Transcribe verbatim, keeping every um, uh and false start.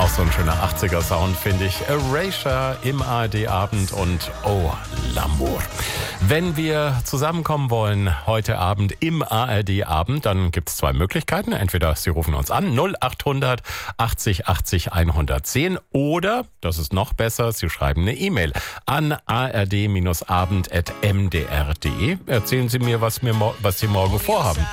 Auch so ein schöner achtziger-Sound, finde ich. Erasure im A R D-Abend und Oh, L'amour. Wenn wir zusammenkommen wollen heute Abend im A R D-Abend, dann gibt es zwei Möglichkeiten. Entweder Sie rufen uns an, null acht hundert achtzig achtzig hundertzehn, oder, das ist noch besser, Sie schreiben eine E-Mail an a r d abend at m d r punkt d e. Erzählen Sie mir, was, mir, was Sie morgen vorhaben.